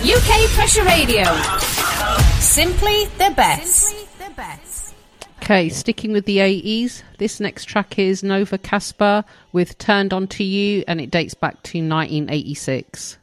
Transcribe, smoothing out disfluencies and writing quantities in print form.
UK Pressure Radio. Simply the best. Okay, sticking with the 80s, this next track is Nova Kaspar with Turned On To You, and it dates back to 1986.